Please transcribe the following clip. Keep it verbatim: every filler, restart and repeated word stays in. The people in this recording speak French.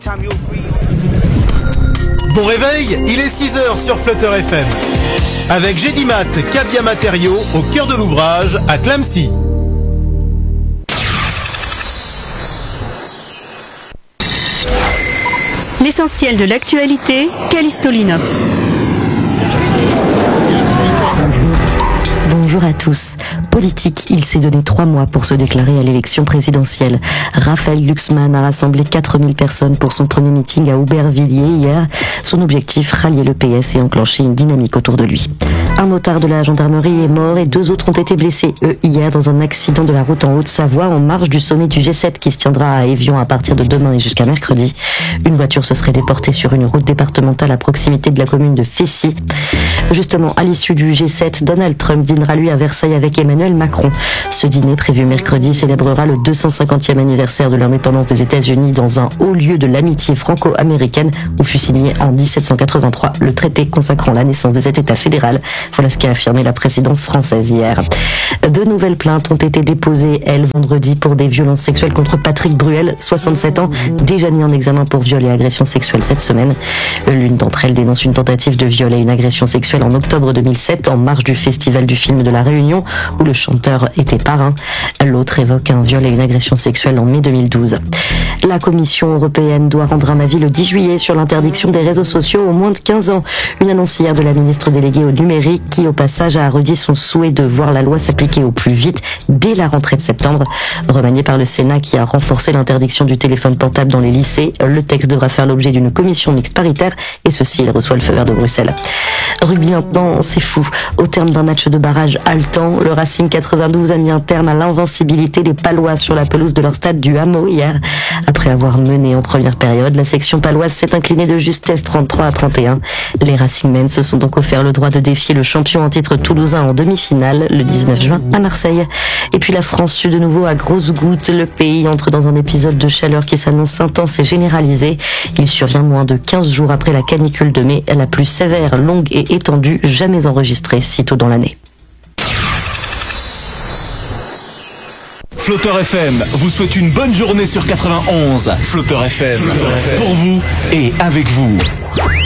Bon réveil, il est six heures sur Flutter F M. Avec Gédimat, Cabia Matériaux, au cœur de l'ouvrage, à Clamecy. L'essentiel de l'actualité, Callisto Linov. Bonjour à tous. Politique, il s'est donné trois mois pour se déclarer à l'élection présidentielle. Raphaël Glucksmann a rassemblé quatre mille personnes pour son premier meeting à Aubervilliers hier. Son objectif, rallier le P S et enclencher une dynamique autour de lui. Un motard de la gendarmerie est mort et deux autres ont été blessés, eux, hier, dans un accident de la route en Haute-Savoie en marge du sommet du G sept qui se tiendra à Évian à partir de demain et jusqu'à mercredi. Une voiture se serait déportée sur une route départementale à proximité de la commune de Fessy. Justement, à l'issue du G sept, Donald Trump dînera lui à Versailles avec Emmanuel Macron. Ce dîner, prévu mercredi, célébrera le deux cent cinquantième anniversaire de l'indépendance des États-Unis dans un haut lieu de l'amitié franco-américaine où fut signé en dix-sept cent quatre-vingt-trois le traité consacrant la naissance de cet État fédéral. Voilà ce qu'a affirmé la présidence française hier. De nouvelles plaintes ont été déposées, elles, vendredi, pour des violences sexuelles contre Patrick Bruel, soixante-sept ans, déjà mis en examen pour viol et agression sexuelle cette semaine. L'une d'entre elles dénonce une tentative de viol et une agression sexuelle en octobre deux mille sept, en marge du Festival du film de la Réunion, où le chanteur était parrain. L'autre évoque un viol et une agression sexuelle en mai deux mille douze. La Commission européenne doit rendre un avis le dix juillet sur l'interdiction des réseaux sociaux aux moins de quinze ans. Une annonce hier de la ministre déléguée au numérique qui, au passage, a redit son souhait de voir la loi s'appliquer au plus vite dès la rentrée de septembre. Remanié par le Sénat qui a renforcé l'interdiction du téléphone portable dans les lycées, le texte devra faire l'objet d'une commission mixte paritaire et ceci, il reçoit le feu vert de Bruxelles. Rugby maintenant, c'est fou. Au terme d'un match de barrage haletant, le Racing quatre-vingt-douze a mis un terme à l'invincibilité des Palois sur la pelouse de leur stade du Hameau hier. Après avoir mené en première période, la section paloise s'est inclinée de justesse trente-trois à trente et un. Les Racingmen se sont donc offert le droit de défier le champion en titre toulousain en demi-finale le dix-neuf juin à Marseille. Et puis la France sud de nouveau à grosses gouttes. Le pays entre dans un épisode de chaleur qui s'annonce intense et généralisé. Il survient moins de quinze jours après la canicule de mai, la plus sévère, longue et étendue jamais enregistrée si tôt dans l'année. Flutter F M vous souhaite une bonne journée sur quatre-vingt-onze. Flutter F M, pour vous et avec vous.